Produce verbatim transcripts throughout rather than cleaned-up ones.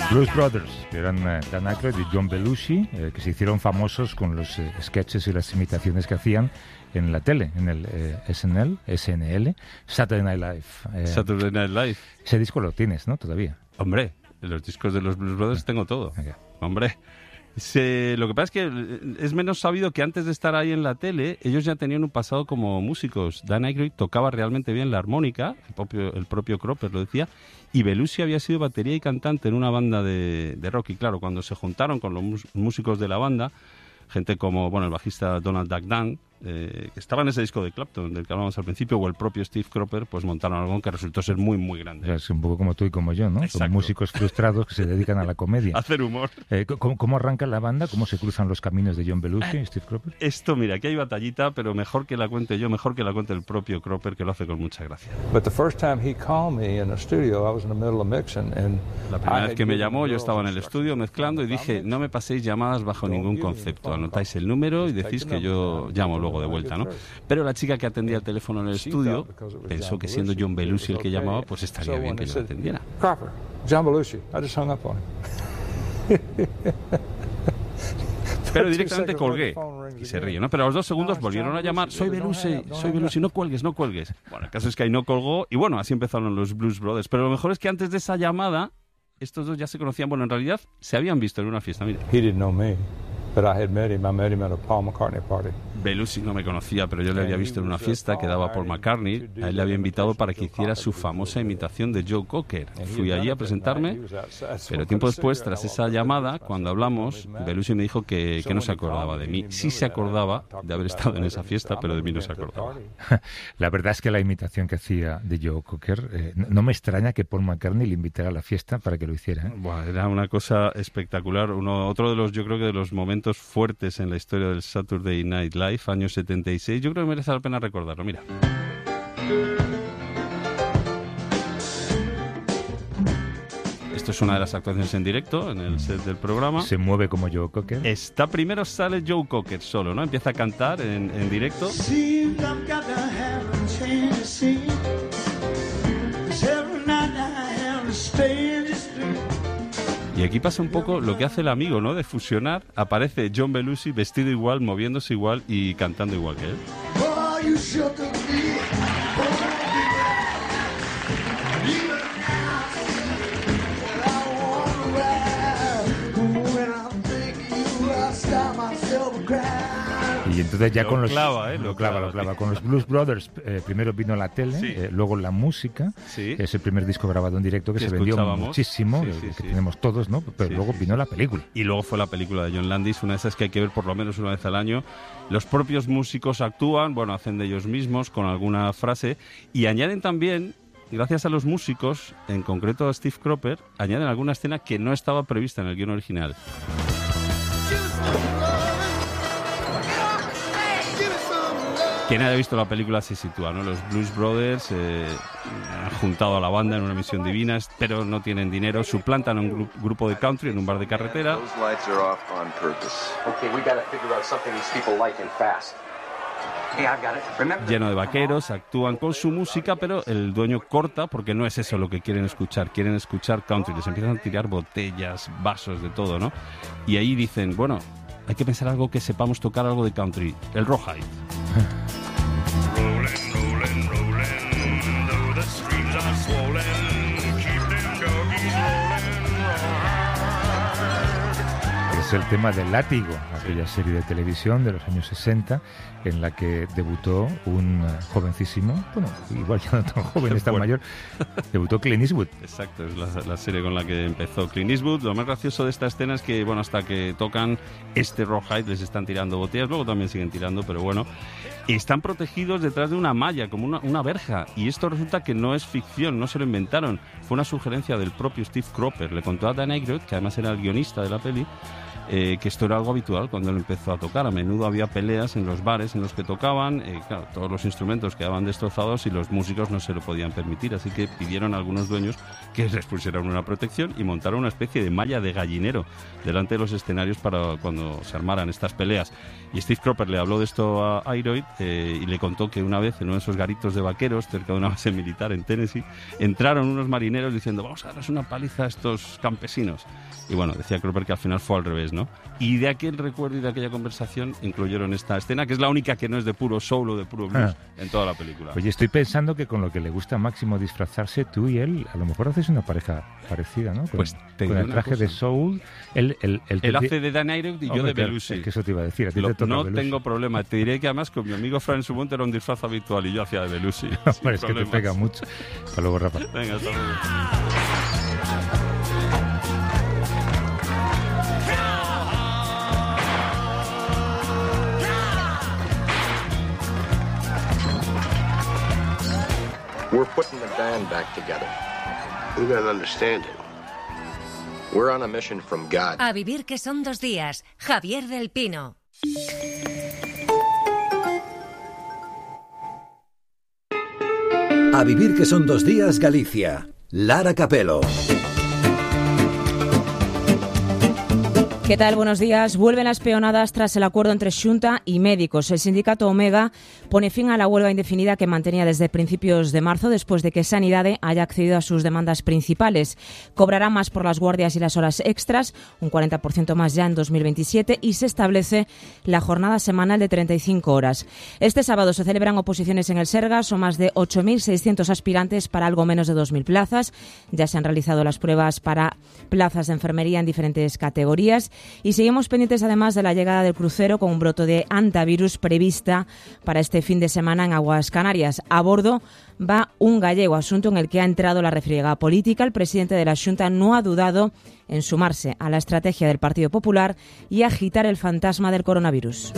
Blues Brothers, que eran uh, Dan Aykroyd y John Belushi, eh, que se hicieron famosos con los eh, sketches y las imitaciones que hacían en la tele, en el eh, S N L, S N L, Saturday Night Live. Eh, Saturday Night Live. Ese disco lo tienes, ¿no? Todavía. Hombre, los discos de los Blues Brothers tengo todo. Okay. Hombre. Se, lo que pasa es que es menos sabido que antes de estar ahí en la tele, ellos ya tenían un pasado como músicos. Dan Aykroyd tocaba realmente bien la armónica, el propio, el propio Cropper lo decía, y Belushi había sido batería y cantante en una banda de, de rock. Y claro, cuando se juntaron con los músicos de la banda, gente como bueno el bajista Donald Duck Dunn, eh, que estaba en ese disco de Clapton del que hablábamos al principio, o el propio Steve Cropper, pues montaron algo que resultó ser muy muy grande. Es un poco como tú y como yo, ¿no? Exacto. Son músicos frustrados que se dedican a la comedia. A hacer humor. Eh, ¿cómo, ¿Cómo arranca la banda? ¿Cómo se cruzan los caminos de John Belushi y Steve Cropper? Esto, mira, aquí hay batallita, pero mejor que la cuente yo, mejor que la cuente el propio Cropper, que lo hace con mucha gracia. But the first time he called me in the studio, I was in the middle of mixing, and La primera vez que me llamó, yo estaba en el estudio mezclando y dije, no me paséis llamadas bajo ningún concepto, anotáis el número y decís que yo llamo luego de vuelta, ¿no? Pero la chica que atendía el teléfono en el estudio pensó que siendo John Belushi el que llamaba, pues estaría bien que yo lo atendiera. Cropper, John Belushi, I just hung up on him. Pero directamente colgué y se ríe, ¿no? Pero a los dos segundos volvieron a llamar, soy Belushi, soy Belushi, no cuelgues, no cuelgues. Bueno, el caso es que ahí no colgó y bueno, así empezaron los Blues Brothers. Pero lo mejor es que antes de esa llamada, estos dos ya se conocían, bueno, en realidad se habían visto en una fiesta, mira. He didn't know me, but I had met him. I met him at a Paul McCartney party. Belushi no me conocía, pero yo le había visto en una fiesta que daba Paul McCartney. A él le había invitado para que hiciera su famosa imitación de Joe Cocker. Fui allí a presentarme, pero tiempo después, tras esa llamada, cuando hablamos, Belushi me dijo que, que no se acordaba de mí. Sí se acordaba de haber estado en esa fiesta, pero de mí no se acordaba. La verdad es que la imitación que hacía de Joe Cocker, eh, no, no me extraña que Paul McCartney le invitara a la fiesta para que lo hiciera. ¿eh? Buah, era una cosa espectacular. Uno, otro de los, yo creo que de los momentos fuertes en la historia del Saturday Night Live, año setenta y seis, yo creo que merece la pena recordarlo, mira. Esto es una de las actuaciones en directo en el set del programa. Se mueve como Joe Cocker. Está primero sale Joe Cocker solo, ¿no? Empieza a cantar en, en directo. Y aquí pasa un poco lo que hace el amigo, ¿no? De fusionar. Aparece John Belushi vestido igual, moviéndose igual y cantando igual que él. Y entonces ya Lo con los clava, ¿eh? lo, Lo clava, clava, lo clava. sí. Con los Blues Brothers eh, primero vino la tele, Sí. eh, luego la música. Sí. Es el primer disco grabado en directo que Que se vendió escuchábamos. muchísimo, Sí, eh, sí, que sí. tenemos todos, ¿no? Pero Sí, luego sí, vino sí. la película. Y luego fue la película de John Landis, una de esas que hay que ver por lo menos una vez al año. Los propios músicos actúan, bueno, hacen de ellos mismos con alguna frase y añaden también, gracias a los músicos, en concreto a Steve Cropper, añaden alguna escena que no estaba prevista en el guion original. Quien haya visto la película se sitúa, ¿no? Los Blues Brothers eh, han juntado a la banda en una misión divina, pero no tienen dinero. Suplantan a un gru- grupo de country en un bar de carretera. Those lights are off on purpose. Okay, we gotta figure out something these people like and fast. Hey, I've got it. Remember Lleno de vaqueros, actúan con su música, pero el dueño corta porque no es eso lo que quieren escuchar. Quieren escuchar country. Les empiezan a tirar botellas, vasos, de todo, ¿no? Y ahí dicen, bueno, hay que pensar algo que sepamos tocar algo de country. El rawhide. Es el tema del Látigo, aquella serie de televisión de los años sesenta en la que debutó un eh, jovencísimo, bueno, igual ya no tan joven, es tan Bueno. mayor, debutó Clint Eastwood. Exacto, es la, la serie con la que empezó Clint Eastwood. Lo más gracioso de esta escena es que, bueno, hasta que tocan este rawhide les están tirando botellas, luego también siguen tirando, pero bueno, están protegidos detrás de una malla, como una, una verja, y esto resulta que no es ficción, no se lo inventaron, fue una sugerencia del propio Steve Cropper. Le contó a Dan Aykroyd, que además era el guionista de la peli, Eh, que esto era algo habitual cuando él empezó a tocar. A menudo había peleas en los bares en los que tocaban, eh, claro, todos los instrumentos quedaban destrozados y los músicos no se lo podían permitir, así que pidieron a algunos dueños que les pusieran una protección y montaron una especie de malla de gallinero delante de los escenarios para cuando se armaran estas peleas. Y Steve Cropper le habló de esto a Aykroyd eh, y le contó que una vez en uno de esos garitos de vaqueros, cerca de una base militar en Tennessee, entraron unos marineros diciendo, vamos a darles una paliza a estos campesinos. Y bueno, decía Cropper que al final fue al revés, ¿no? Y de aquel recuerdo y de aquella conversación incluyeron esta escena, que es la única que no es de puro soul o de puro blues ah. en toda la película. Oye, estoy pensando que con lo que le gusta a Máximo disfrazarse, tú y él, a lo mejor haces una pareja parecida, ¿no? Con, pues te con el traje cosa. de soul. Él, él, él, él hace de Dan Aykroyd y Hombre, yo de Belushi. Es que eso te iba a decir. A ti lo, te toca no Belushi. tengo problema. Te diré que además con mi amigo Fran Subont era un disfraz habitual y yo hacía de Belushi. Hombre, es problemas. que te pega mucho. Hasta luego, Rafa. Venga, hasta luego. We're putting the band back together. You gotta understand it. We're on a mission from God. A vivir que son dos días. Javier del Pino. A vivir que son dos días, Galicia. Lara Capelo. ¿Qué tal? Buenos días. Vuelven las peonadas tras el acuerdo entre Xunta y médicos. El sindicato Omega pone fin a la huelga indefinida que mantenía desde principios de marzo, después de que Sanidade haya accedido a sus demandas principales. Cobrará más por las guardias y las horas extras, un cuarenta por ciento más ya en dos mil veintisiete, y se establece la jornada semanal de treinta y cinco horas. Este sábado se celebran oposiciones en el Sergas. Son más de ocho mil seiscientos aspirantes para algo menos de dos mil plazas. Ya se han realizado las pruebas para plazas de enfermería en diferentes categorías. Y seguimos pendientes además de la llegada del crucero con un brote de hantavirus prevista para este fin de semana en aguas Canarias. A bordo va un gallego, asunto en el que ha entrado la refriega política. El presidente de la Xunta no ha dudado en sumarse a la estrategia del Partido Popular y agitar el fantasma del coronavirus.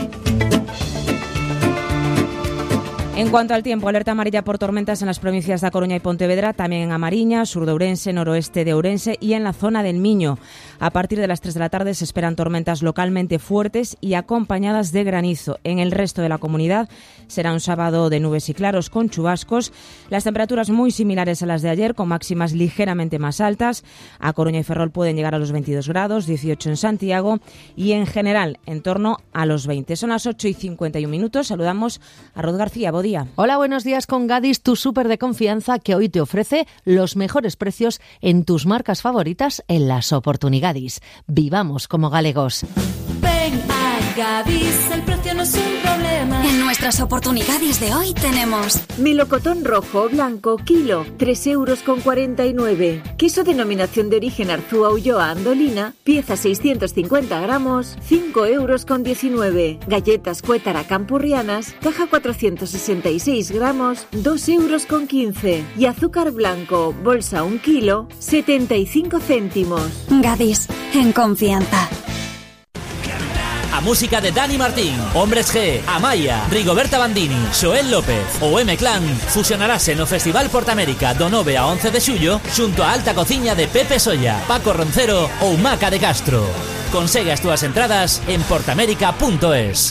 En cuanto al tiempo, alerta amarilla por tormentas en las provincias de A Coruña y Pontevedra, también en A Mariña, sur de Ourense, noroeste de Ourense y en la zona del Miño. A partir de las tres de la tarde se esperan tormentas localmente fuertes y acompañadas de granizo. En el resto de la comunidad será un sábado de nubes y claros con chubascos. Las temperaturas muy similares a las de ayer, con máximas ligeramente más altas. A Coruña y Ferrol pueden llegar a los veintidós grados, dieciocho en Santiago y en general en torno a los veinte. Son las ocho y cincuenta y un minutos. Saludamos a Rod García. Buen día. Hola, buenos días con Gadis, tu súper de confianza que hoy te ofrece los mejores precios en tus marcas favoritas en las Oportunigadis. Vivamos como galegos. Ven a Gadis, el precio no es un problema. En nuestras Oportunigadis de hoy tenemos melocotón rojo o blanco, kilo, tres euros con cuarenta y nueve. Queso denominación de origen Arzúa Ulloa Andolina, pieza seiscientos cincuenta gramos, cinco euros con diecinueve. Galletas Cuétara Campurrianas, caja cuatrocientos sesenta y seis gramos, dos euros con quince. Y azúcar blanco, bolsa un kilo, setenta y cinco céntimos. Gadis, en confianza. A música de Dani Martín, Hombres G, Amaya, Rigoberta Bandini, Xoel López ou M-Clan fusionarase no Festival Portamérica do nove a once de xullo xunto a Alta Cociña de Pepe Solla, Paco Roncero ou Maca de Castro. Consegue as túas entradas en portamérica punto es.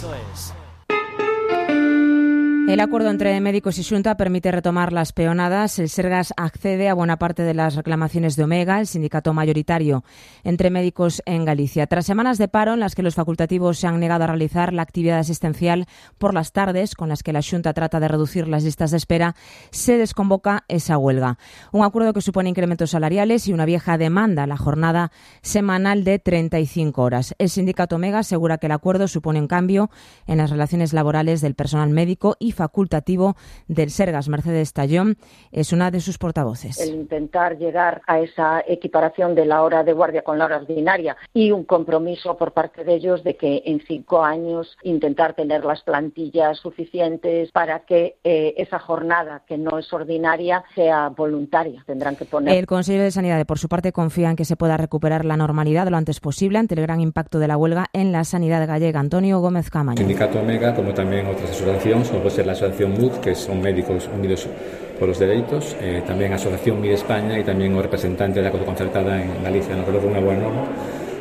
El acuerdo entre médicos y Xunta permite retomar las peonadas. El Sergas accede a buena parte de las reclamaciones de Omega, el sindicato mayoritario entre médicos en Galicia. Tras semanas de paro en las que los facultativos se han negado a realizar la actividad asistencial por las tardes, con las que la Xunta trata de reducir las listas de espera, se desconvoca esa huelga. Un acuerdo que supone incrementos salariales y una vieja demanda, la jornada semanal de treinta y cinco horas. El sindicato Omega asegura que el acuerdo supone un cambio en las relaciones laborales del personal médico y facultativo del Sergas. Mercedes Tallón es una de sus portavoces. El intentar llegar a esa equiparación de la hora de guardia con la hora ordinaria y un compromiso por parte de ellos de que en cinco años intentar tener las plantillas suficientes para que eh, esa jornada que no es ordinaria sea voluntaria. Tendrán que poner. El Consejo de Sanidad, por su parte, confía en que se pueda recuperar la normalidad lo antes posible ante el gran impacto de la huelga en la sanidad gallega. Antonio Gómez Camaño. El sindicato Omega, como tamén outras asociacións, como pode ser la asociación M U D, que son Médicos Unidos por los Dereitos, eh, tamén a asociación M I D España e tamén o representante da concertada en Galicia. No creo que é unha boa norma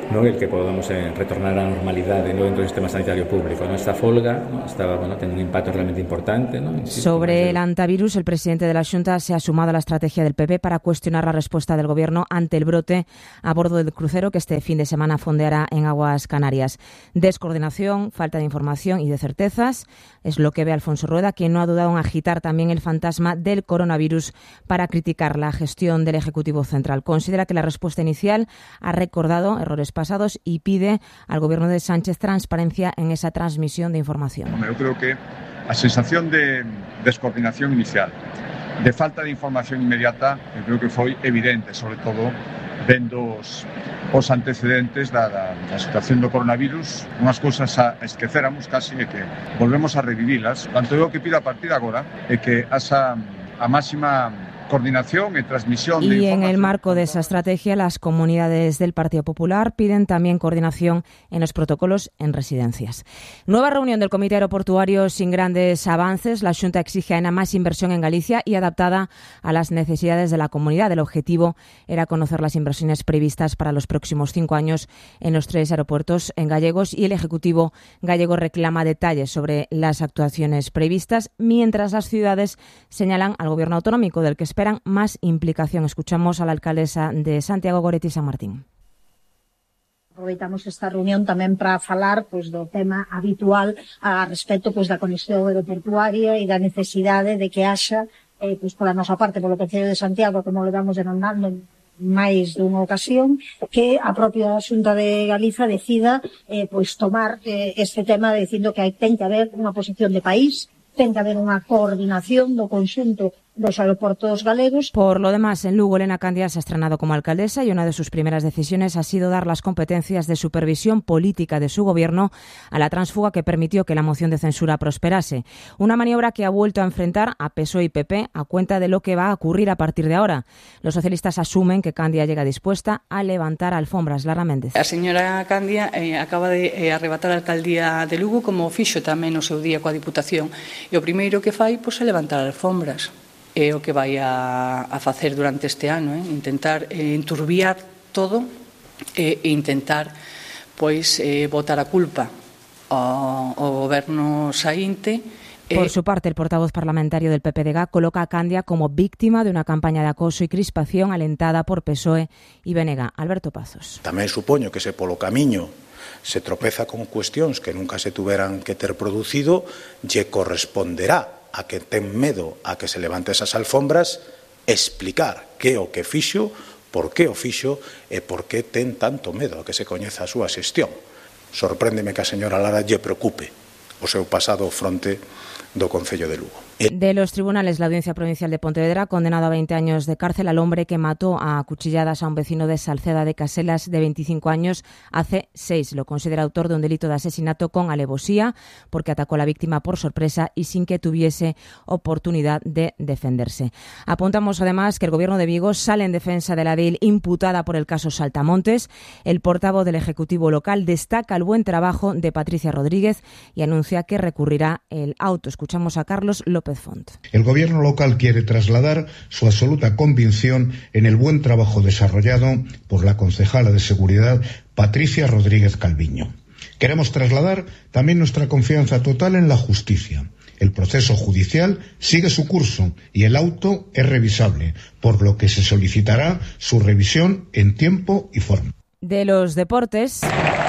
¿no? El que podamos eh, retornar a la normalidad, ¿no? Dentro del sistema sanitario público, ¿no? Esta folga, ¿no? Estaba, bueno, teniendo un impacto realmente importante, ¿no? Insisto, sobre el antivirus, el presidente de la Xunta se ha sumado a la estrategia del P P para cuestionar la respuesta del Gobierno ante el brote a bordo del crucero que este fin de semana fondeará en aguas canarias. Descoordinación, falta de información y de certezas es lo que ve Alfonso Rueda, quien no ha dudado en agitar también el fantasma del coronavirus para criticar la gestión del Ejecutivo Central. Considera que la respuesta inicial ha recordado errores pasados y pide al Gobierno de Sánchez transparencia en esa transmisión de información. Yo creo que la sensación de descoordinación inicial, de falta de información inmediata, eu creo que foi evidente, sobre todo vendo os, os antecedentes da, da, da situación do coronavirus, unhas cousas a esquecéramos casi e que volvemos a revivilas. Tanto eu que pido a partir de agora é que asa a máxima coordinación y transmisión de información. Y en el marco de esa estrategia, las comunidades del Partido Popular piden también coordinación en los protocolos en residencias. Nueva reunión del Comité Aeroportuario sin grandes avances. La Xunta exige a AENA más inversión en Galicia y adaptada a las necesidades de la comunidad. El objetivo era conocer las inversiones previstas para los próximos cinco años en los tres aeropuertos en gallegos y el Ejecutivo gallego reclama detalles sobre las actuaciones previstas, mientras las ciudades señalan al Gobierno autonómico del que esperan más implicación. Escuchamos a la alcaldesa de Santiago, Goretti San Martín. Aproveitamos esta reunión tamén para falar pois, do tema habitual a respecto pois, da conexión aeroportuaria e da necesidade de que haxa, eh, pois, pola nosa parte, polo Concello de Santiago, como le vamos denotando máis dunha ocasión, que a propia Xunta de Galiza decida eh, pois, tomar eh, este tema dicindo que hai, ten que haber unha posición de país, ten que haber unha coordinación do conxunto dos aeropuertos galegos. Por lo demás, en Lugo, Elena Candia se ha estrenado como alcaldesa y una de sus primeras decisiones ha sido dar las competencias de supervisión política de su gobierno a la tránsfuga que permitió que la moción de censura prosperase. Una maniobra que ha vuelto a enfrentar a P S O E y P P a cuenta de lo que va a ocurrir a partir de ahora. Los socialistas asumen que Candia llega dispuesta a levantar alfombras. Lara Méndez. A señora Candia eh, acaba de eh, arrebatar a alcaldía de Lugo como fixo tamén no seu día coa Diputación. E o primeiro que fai pois, é levantar alfombras. É o que vai a, a facer durante este ano, eh? intentar eh, enturbiar todo eh, e intentar pois eh, botar a culpa ao, ao goberno saínte. Por su parte, el portavoz parlamentario del P P D G coloca a Candia como víctima de una campaña de acoso y crispación alentada por P S O E y B N G. Alberto Pazos. Tamén supoño que se polo camiño se tropeza con cuestións que nunca se tuveran que ter producido, lle corresponderá a que ten medo a que se levante esas alfombras, explicar que o que fixo, por que o fixo e por que ten tanto medo a que se coñeza a súa xestión. Sorpréndeme que a señora Lara lle preocupe o seu pasado fronte do Concello de Lugo. De los tribunales, la Audiencia Provincial de Pontevedra ha condenado a veinte años de cárcel al hombre que mató a cuchilladas a un vecino de Salceda de Caselas de veinticinco años hace seis. Lo considera autor de un delito de asesinato con alevosía porque atacó a la víctima por sorpresa y sin que tuviese oportunidad de defenderse. Apuntamos además que el Gobierno de Vigo sale en defensa de la edil imputada por el caso Saltamontes. El portavoz del Ejecutivo local destaca el buen trabajo de Patricia Rodríguez y anuncia que recurrirá el auto. Escuchamos a Carlos López Font. El Gobierno local quiere trasladar su absoluta convicción en el buen trabajo desarrollado por la concejala de Seguridad, Patricia Rodríguez Calviño. Queremos trasladar también nuestra confianza total en la justicia. El proceso judicial sigue su curso y el auto es revisable, por lo que se solicitará su revisión en tiempo y forma. De los deportes.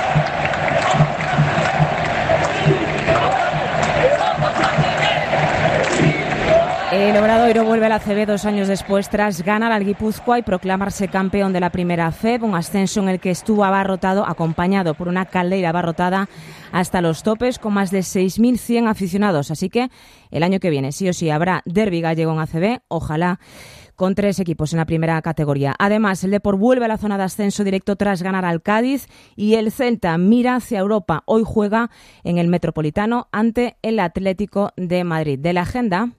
El Obradoiro vuelve al A C B dos años después tras ganar al Guipúzcoa y proclamarse campeón de la primera F E B, un ascenso en el que estuvo abarrotado, acompañado por una caldeira abarrotada hasta los topes con más de seis mil cien aficionados. Así que el año que viene sí o sí habrá derbi gallego en A C B, ojalá con tres equipos en la primera categoría. Además, el Depor vuelve a la zona de ascenso directo tras ganar al Cádiz y el Celta mira hacia Europa. Hoy juega en el Metropolitano ante el Atlético de Madrid. De la agenda...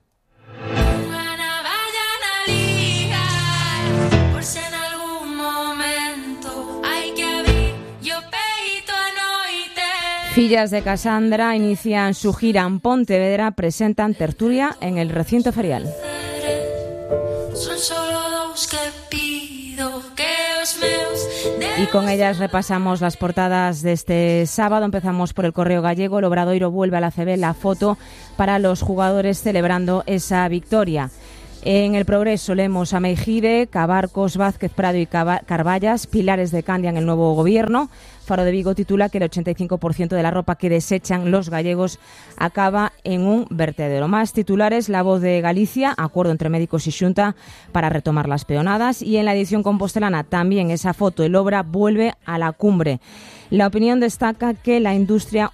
Fillas de Casandra inician su gira en Pontevedra, presentan tertulia en el recinto ferial. Son solo dos que pido que os meus de Y con ellas repasamos las portadas de este sábado. Empezamos por el Correo Gallego. El Obradoiro vuelve a la C B la foto para los jugadores celebrando esa victoria. En El Progreso leemos a Meijide, Cabarcos, Vázquez Prado y Carballas, pilares de Candia en el nuevo gobierno. Faro de Vigo titula que el ochenta y cinco por ciento de la ropa que desechan los gallegos acaba en un vertedero. Más titulares, La Voz de Galicia, acuerdo entre médicos y Xunta para retomar las peonadas. Y en la edición compostelana también esa foto, el Obra vuelve a la cumbre. La Opinión destaca que la industria